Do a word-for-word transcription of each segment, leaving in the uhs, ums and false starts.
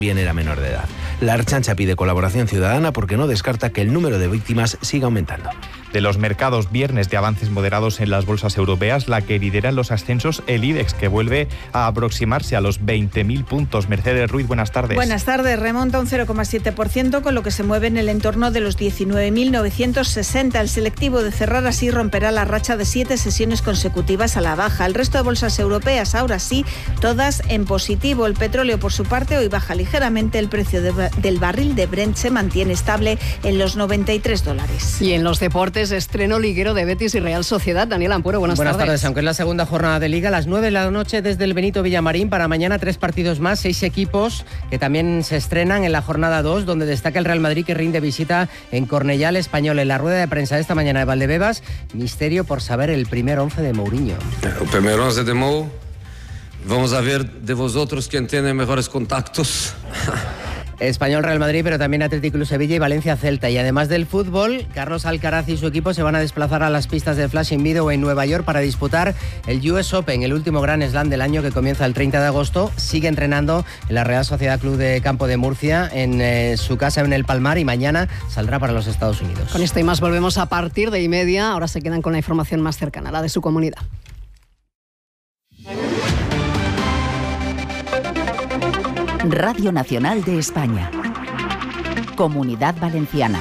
bien era menor de edad. La Ertzaintza pide colaboración ciudadana porque no descarta que el número de víctimas siga aumentando. De los mercados, viernes de avances moderados en las bolsas europeas, la que lidera en los ascensos el IBEX, que vuelve a aproximarse a los veinte mil puntos. Mercedes Ruiz, buenas tardes. Buenas tardes, remonta un cero coma siete por ciento, con lo que se mueve en el entorno de los diecinueve mil novecientos sesenta. El selectivo de cerrar así romperá la racha de siete sesiones consecutivas a la baja. El resto de bolsas europeas, ahora sí, todas en positivo. El petróleo, por su parte, hoy baja ligeramente. El precio de, del barril de Brent se mantiene estable en los noventa y tres dólares. Y en los deportes, estreno liguero de Betis y Real Sociedad. Daniel Ampuero, buenas, buenas tardes. tardes. Aunque es la segunda jornada de Liga, a las nueve de la noche desde el Benito Villamarín. Para mañana tres partidos más, seis equipos que también se estrenan en la jornada dos, donde destaca el Real Madrid, que rinde visita en Cornellá al Español. En la rueda de prensa de esta mañana de Valdebebas, misterio por saber el primer once de Mourinho. El primer once de Mou, vamos a ver de vosotros quién tiene mejores contactos. Español, Real Madrid, pero también Atlético Club Sevilla y Valencia Celta. Y además del fútbol, Carlos Alcaraz y su equipo se van a desplazar a las pistas del Flushing Meadow en Nueva York para disputar el U S Open, el último Grand Slam del año, que comienza el treinta de agosto. Sigue entrenando en la Real Sociedad Club de Campo de Murcia, en eh, su casa en el Palmar, y mañana saldrá para los Estados Unidos. Con esto y más volvemos a partir de y media. Ahora se quedan con la información más cercana, la de su comunidad. Radio Nacional de España. Comunidad Valenciana.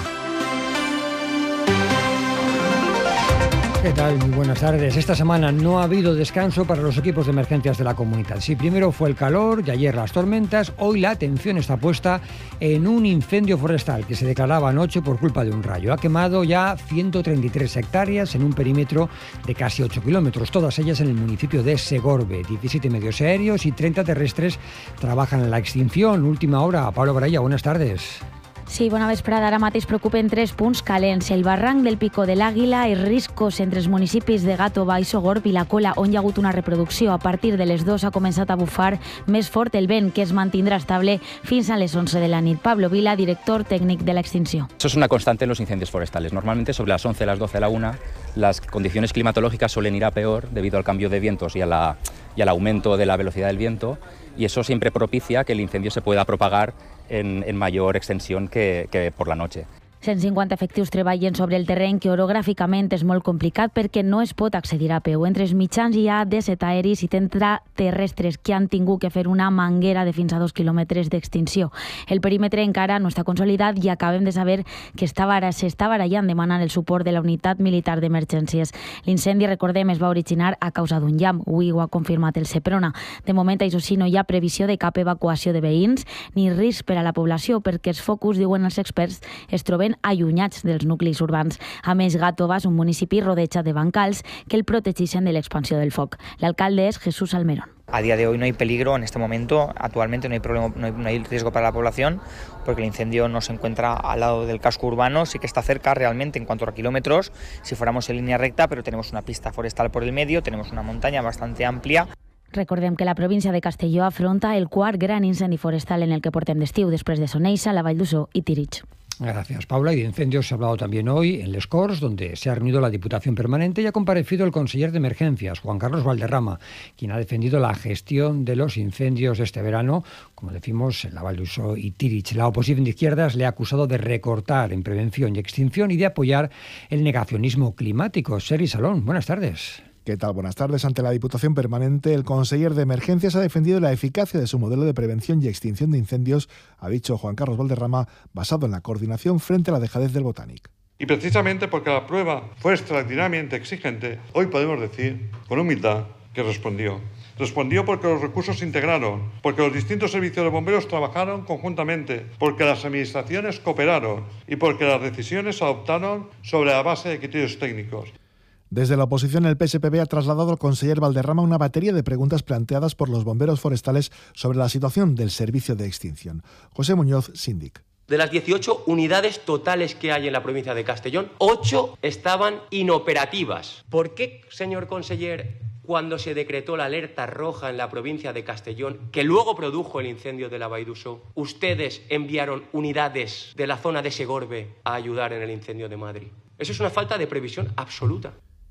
¿Qué tal? Muy buenas tardes. Esta semana no ha habido descanso para los equipos de emergencias de la comunidad. Sí, primero fue el calor y ayer las tormentas. Hoy la atención está puesta en un incendio forestal que se declaraba anoche por culpa de un rayo. Ha quemado ya ciento treinta y tres hectáreas en un perímetro de casi ocho kilómetros, todas ellas en el municipio de Segorbe. diecisiete medios aéreos y treinta terrestres trabajan en la extinción. Última hora. Pablo Baralla, buenas tardes. Sí, bona vesprada. Ara mateix preocupen tres punts calents. El barranc del Pico de l'Àguila i riscos entre els municipis de Gàtova i Sogorb i la Cola, on hi ha hagut una reproducció. A partir de les dos ha començat a bufar més fort el vent, que es mantindrà estable fins a les once de la nit. Pablo Vila, director técnico de la extinción. Eso es una constante en los incendios forestales. Normalmente sobre las once, las doce, la una, las condiciones climatológicas suelen ir a peor debido al cambio de vientos y, a la, y al aumento de la velocidad del viento, y eso siempre propicia que el incendio se pueda propagar en, en mayor extensión que, que por la noche. cent cinquanta efectius treballen sobre el terreny, que orogràficament és molt complicat perquè no es pot accedir a peu. Entre els mitjans hi ha disset aeris i trenta terrestres que han tingut que fer una manguera de fins a dos quilòmetres d'extinció. El perímetre encara no està consolidat i acabem de saber que s'està barallant demanant el suport de la unitat militar d'emergències. L'incendi, recordem, es va originar a causa d'un llamp. Avui ho ha confirmat el Seprona. De moment, això sí, no hi ha previsió de cap evacuació de veïns ni risc per a la població, perquè els focus, diuen els experts, es troben allunyats dels nuclis urbans. A més, Gàtova és un municipi rodejat de bancals que el protegeixen de l'expansió del foc. L'alcalde és Jesús Almerón. A día de hoy no hay peligro en este momento, actualmente no hay problema, no hay, no hay riesgo para la población, porque el incendio no se encuentra al lado del casco urbano, sí que está cerca realmente en cuanto a kilómetros, si fuéramos en línea recta, pero tenemos una pista forestal por el medio, tenemos una montaña bastante amplia. Recordem que la província de Castelló afronta el quart gran incendi forestal en el que portem d'estiu, després de Soneixa, la Vall d'Uso i Tirich. Gracias, Paula. Y de incendios se ha hablado también hoy en Les Corts, donde se ha reunido la Diputación Permanente y ha comparecido el conseller de Emergencias, Juan Carlos Valderrama, quien ha defendido la gestión de los incendios este verano, como decimos, en la Vall d'Uso y Tirich. La oposición de izquierdas le ha acusado de recortar en prevención y extinción y de apoyar el negacionismo climático. Seri Salón, buenas tardes. ¿Qué tal? Buenas tardes. Ante la Diputación Permanente, el conseller de Emergencias ha defendido la eficacia de su modelo de prevención y extinción de incendios, ha dicho Juan Carlos Valderrama, basado en la coordinación frente a la dejadez del Botánic. Y precisamente porque la prueba fue extraordinariamente exigente, hoy podemos decir, con humildad, que respondió. Respondió porque los recursos se integraron, porque los distintos servicios de bomberos trabajaron conjuntamente, porque las administraciones cooperaron y porque las decisiones se adoptaron sobre la base de criterios técnicos. Desde la oposición, el P S P B ha trasladado al conseller Valderrama una batería de preguntas planteadas por los bomberos forestales sobre la situación del servicio de extinción. José Muñoz, síndic. De las dieciocho unidades totales que hay en la provincia de Castellón, ocho estaban inoperativas. ¿Por qué, señor conseller, cuando se decretó la alerta roja en la provincia de Castellón, que luego produjo el incendio de la Vall d'Uso, ustedes enviaron unidades de la zona de Segorbe a ayudar en el incendio de Madrid? Eso es una falta de previsión absoluta.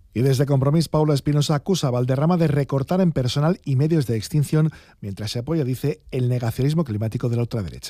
Y desde Compromís, Paula Espinosa acusa a Valderrama de recortar en personal y medios de extinción, mientras se apoya, dice, el negacionismo climático de la ultraderecha.